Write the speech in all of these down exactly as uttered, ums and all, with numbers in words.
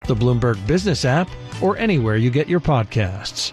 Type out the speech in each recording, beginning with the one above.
the Bloomberg Business app, or anywhere you get your podcasts.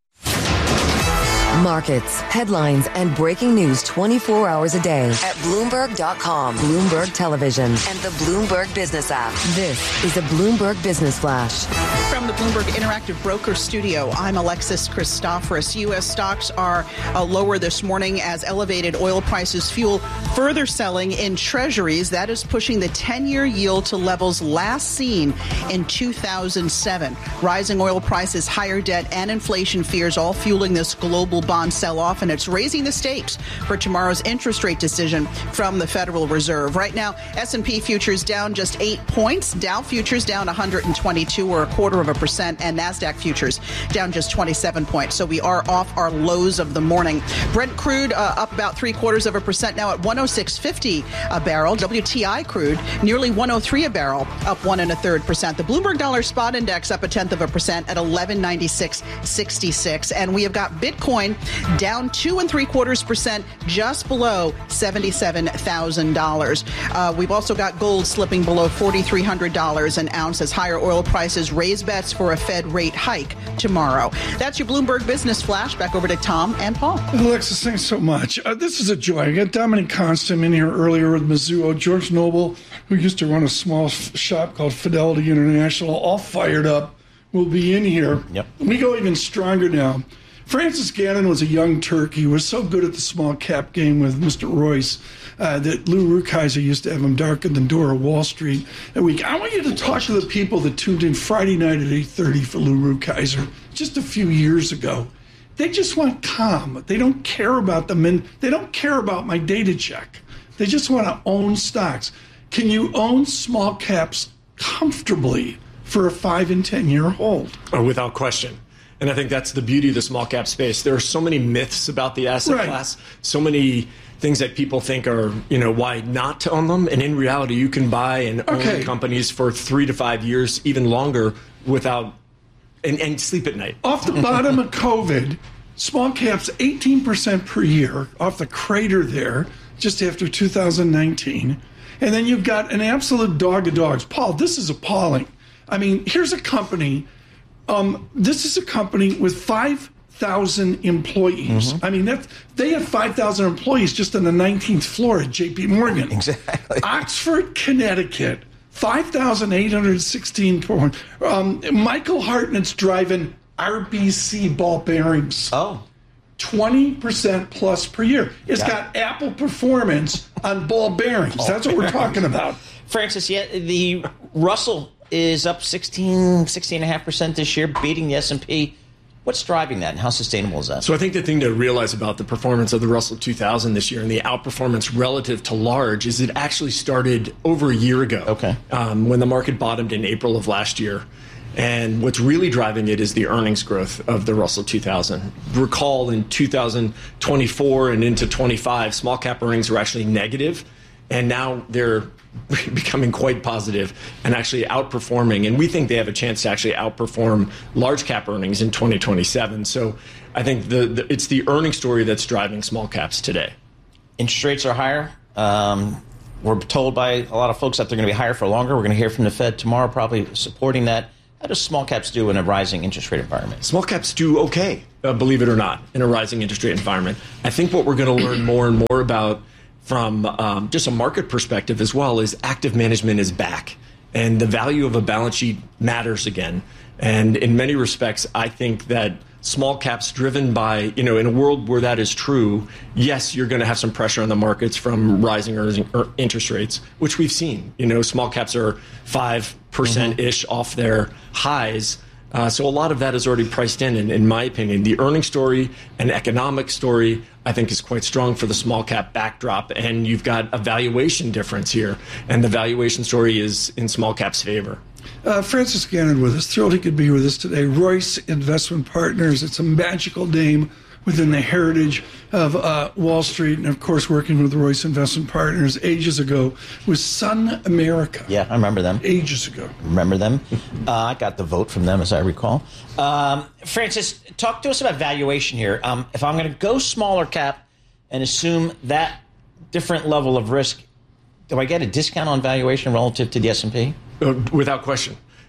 Markets, headlines, and breaking news twenty-four hours a day at Bloomberg dot com, Bloomberg Television, and the Bloomberg Business app. This is the Bloomberg Business Flash. From the Bloomberg Interactive Broker Studio, I'm Alexis Christoforous. U S stocks are uh, lower this morning as elevated oil prices fuel further selling in treasuries. That is pushing the ten-year yield to levels last seen in two thousand seven. Rising oil prices, higher debt, and inflation fears all fueling this global bond sell-off, and it's raising the stakes for tomorrow's interest rate decision from the Federal Reserve. Right now, S and P futures down just eight points. Dow futures down one hundred twenty-two, or a quarter of a percent, and NASDAQ futures down just twenty-seven points. So we are off our lows of the morning. Brent crude uh, up about three quarters of a percent now at one oh six fifty a barrel. W T I crude nearly one oh three a barrel, up one and a third percent. The Bloomberg Dollar Spot Index up a tenth of a percent at eleven ninety-six sixty-six. And we have got Bitcoin down two and three quarters percent, just below seventy-seven thousand dollars. Uh, we've also got gold slipping below forty-three hundred dollars an ounce as higher oil prices raise bets for a Fed rate hike tomorrow. That's your Bloomberg Business Flash. Back over to Tom and Paul. Alexis, thanks so much. Uh, this is a joy. I got Dominic Constant in here earlier with Mizuho, George Noble, who used to run a small f- shop called Fidelity International, all fired up, will be in here. Yep. We go even stronger now. Francis Gannon was a young Turk. He was so good at the small cap game with Mister Royce uh, that Lou Rukeyser used to have him darken the door of Wall Street a week. I want you to talk to the people that tuned in Friday night at eight thirty for Lou Rukeyser just a few years ago. They just want calm. They don't care about the min. They don't care about my data check. They just want to own stocks. Can you own small caps comfortably for a five and ten year hold? Oh, without question. And I think that's the beauty of the small cap space. There are so many myths about the asset right. class, so many things that people think are, you know, why not to own them. And in reality, you can buy and okay. own companies for three to five years, even longer, without and, and sleep at night. Off the bottom of COVID, small caps eighteen percent per year off the crater there just after two thousand nineteen. And then you've got an absolute dog of dogs. Paul, this is appalling. I mean, here's a company. Um, this is a company with five thousand employees. Mm-hmm. I mean, that they have five thousand employees just on the nineteenth floor at J P Morgan. Exactly. Oxford, Connecticut, five thousand eight hundred sixteen. Um, Michael Hartnett's driving R B C ball bearings. Oh. twenty percent plus per year. It's Got got Apple performance on ball bearings. Ball That's what we're talking about. Francis, yeah, the Russell is up sixteen, sixteen point five percent this year, beating the S and P. What's driving that, and how sustainable is that? So I think the thing to realize about the performance of the Russell two thousand this year and the outperformance relative to large is it actually started over a year ago. Okay. Um, when the market bottomed in April of last year. And what's really driving it is the earnings growth of the Russell two thousand. Recall in two thousand twenty-four and into twenty-five, small cap earnings were actually negative, and now they're becoming quite positive and actually outperforming. And we think they have a chance to actually outperform large cap earnings in twenty twenty-seven. So I think the, the it's the earnings story that's driving small caps today. Interest rates are higher. Um, we're told by a lot of folks that they're going to be higher for longer. We're going to hear from the Fed tomorrow, probably supporting that. How do small caps do in a rising interest rate environment? Small caps do okay, uh, believe it or not, in a rising interest rate environment. I think what we're going to learn more and more about from um, just a market perspective as well is active management is back. And the value of a balance sheet matters again. And in many respects, I think that small caps driven by, you know, in a world where that is true, yes, you're going to have some pressure on the markets from rising interest rates, which we've seen. You know, small caps are five percent-ish mm-hmm. off their highs. Uh, so a lot of that is already priced in, and in my opinion. The earnings story and economic story, I think, is quite strong for the small cap backdrop. And you've got a valuation difference here, and the valuation story is in small caps' favor. Uh, Francis Gannon with us. Thrilled he could be with us today. Royce Investment Partners. It's a magical name within the heritage of uh, Wall Street, and of course working with Royce Investment Partners ages ago was Sun America. Yeah, I remember them. Ages ago. Remember them. uh, I got the vote from them, as I recall. Um, Francis, talk to us about valuation here. Um, if I'm going to go smaller cap and assume that different level of risk, do I get a discount on valuation relative to the S and P? Uh, without question.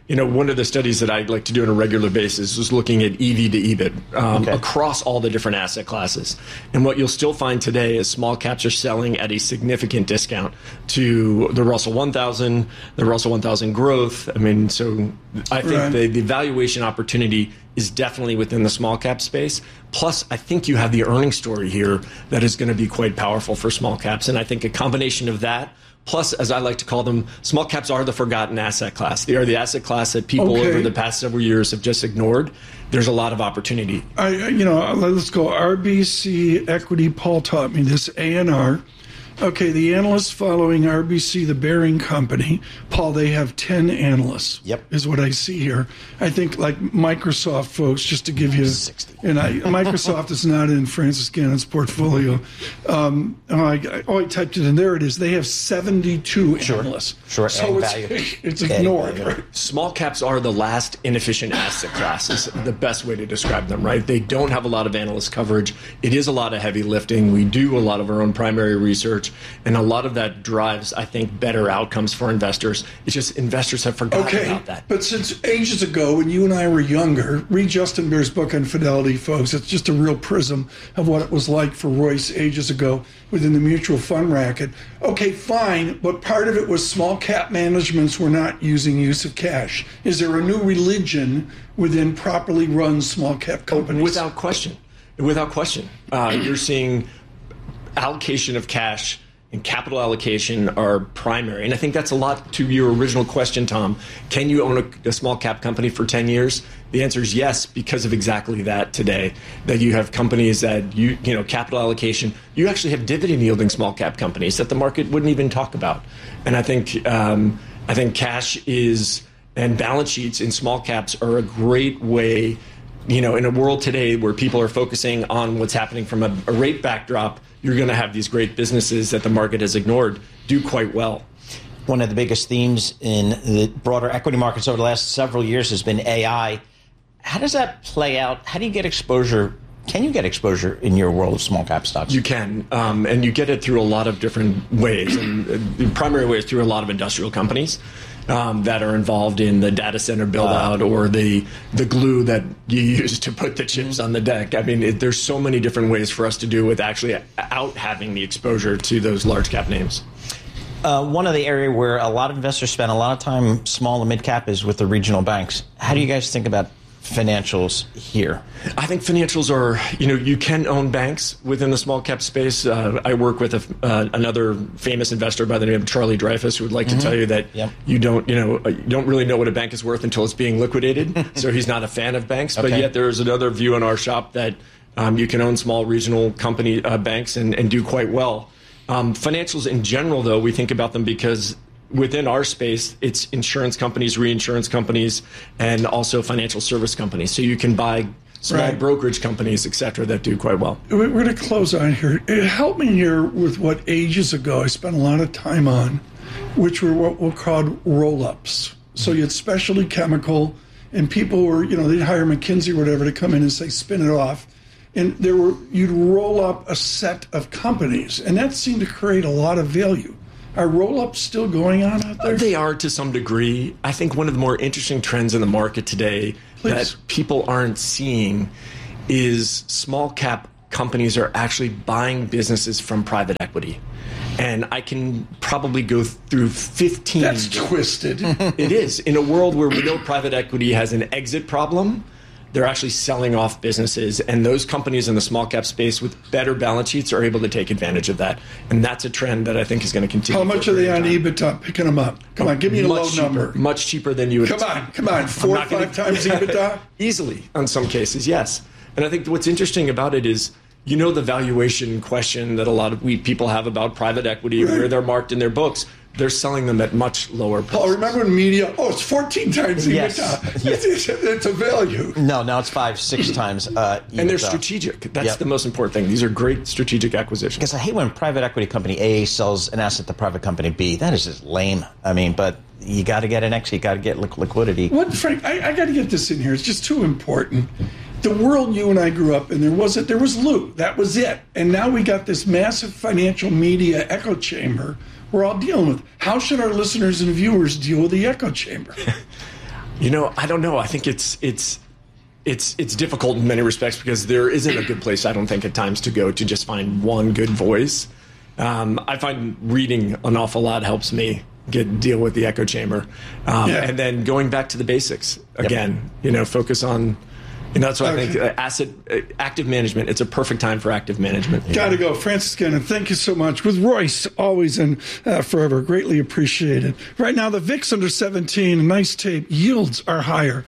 you know, one of the studies that I like to do on a regular basis is looking at E V to E B I T um, Okay. across all the different asset classes. And what you'll still find today is small caps are selling at a significant discount to the Russell one thousand, the Russell one thousand growth. I mean, so I think Right. the, the valuation opportunity is definitely within the small cap space. Plus, I think you have the earnings story here that is going to be quite powerful for small caps. And I think a combination of that, plus, as I like to call them, small caps are the forgotten asset class. They are the asset class that people Okay. over the past several years have just ignored. There's a lot of opportunity. I, you know, let's go R B C Equity. Paul taught me this, A N R. Okay, the analysts following R B C, the Bearing Company, Paul, they have ten analysts. Yep. Is what I see here. I think like Microsoft folks, just to give you, sixty. and I, Microsoft is not in Francis Gannon's portfolio. Um, oh, I, oh, I typed it in. There it is. They have seventy-two Sure. analysts. Sure, So and it's, value. it's And ignored, value. right? Small caps are the last inefficient asset class is the best way to describe them, right? They don't have a lot of analyst coverage. It is a lot of heavy lifting. We do a lot of our own primary research, and a lot of that drives, I think, better outcomes for investors. It's just investors have forgotten Okay, about that. but since ages ago, when you and I were younger, read Justin Bear's book on Fidelity, folks. It's just a real prism of what it was like for Royce ages ago within the mutual fund racket. Okay, fine, but part of it was small cap managements were not using use of cash. Is there a new religion within properly run small cap companies? Without question. Without question. Uh, you're seeing allocation of cash and capital allocation are primary. And I think that's a lot to your original question, Tom. Can you own a, a small cap company for ten years? The answer is yes, because of exactly that today. That you have companies that, you you know, capital allocation. You actually have dividend yielding small cap companies that the market wouldn't even talk about. And I think um, I think cash is, and balance sheets in small caps are a great way, you know, in a world today where people are focusing on what's happening from a, a rate backdrop, you're going to have these great businesses that the market has ignored do quite well. One of the biggest themes in the broader equity markets over the last several years has been A I. How does that play out? How do you get exposure? Can you get exposure in your world of small cap stocks? You can, um, and you get it through a lot of different ways. And uh, the primary way is through a lot of industrial companies um, that are involved in the data center build out uh, or the the glue that you use to put the chips on the deck. I mean, it, there's so many different ways for us to do with actually out having the exposure to those large cap names. Uh, one of the area where a lot of investors spend a lot of time, small and mid cap, is with the regional banks. How do you guys think about financials here? I think financials are, you know, you can own banks within the small cap space. Uh, I work with a, uh, another famous investor by the name of Charlie Dreyfus who would like mm-hmm. to tell you that yep. you don't, you know, you don't really know what a bank is worth until it's being liquidated. So he's not a fan of banks, okay. But yet there's another view in our shop that um, you can own small regional company uh, banks and, and do quite well. Um, financials in general, though, we think about them because within our space, it's insurance companies, reinsurance companies, and also financial service companies. So you can buy small right. brokerage companies, et cetera, that do quite well. We're going to close on here. It helped me here with what ages ago I spent a lot of time on, which were what were called roll-ups. So you had specialty chemical, and people were, you know, they'd hire McKinsey or whatever to come in and say, spin it off. And there were, you'd roll up a set of companies, and that seemed to create a lot of value. Are roll-ups still going on out there? They are to some degree. I think one of the more interesting trends in the market today Please. that people aren't seeing is small cap companies are actually buying businesses from private equity. And I can probably go through fifteen. That's twisted. It is. In a world where we know private equity has an exit problem, they're actually selling off businesses, and those companies in the small cap space with better balance sheets are able to take advantage of that. And that's a trend that I think is going to continue. How much are they on EBITDA picking them up? Come on, give me a much low cheaper, number. Much cheaper than you would. Come on, come on, four or five gonna, times EBITDA? Easily, in some cases, yes. And I think what's interesting about it is, you know, the valuation question that a lot of we people have about private equity, right. where they're marked in their books. They're selling them at much lower prices. Paul, remember in media? Oh, it's fourteen times EBITDA. Yes. Yes. It's, it's a value. No, now it's five, six times uh, EBITDA. And they're strategic. That's yep. the most important thing. These are great strategic acquisitions. Because I hate when private equity company A sells an asset to private company B. That is just lame. I mean, but you got to get an exit. You got to get li- liquidity. What, Frank? I, I got to get this in here. It's just too important. The world you and I grew up in, there wasn't. There was Lou. That was it. And now we got this massive financial media echo chamber we're all dealing with. How should our listeners and viewers deal with the echo chamber? You know, I don't know. I think it's it's it's it's difficult in many respects because there isn't a good place, I don't think, at times to go to just find one good voice. Um, I find reading an awful lot helps me get deal with the echo chamber, um, Yeah. and then going back to the basics again. Yep. You know, focus on. You know, that's what Okay. I think. Uh, asset, uh, active management. It's a perfect time for active management. Got to go. Francis Gannon, thank you so much. With Royce, always and uh, forever. Greatly appreciated. Right now, the V I X under seventeen, nice tape, yields are higher.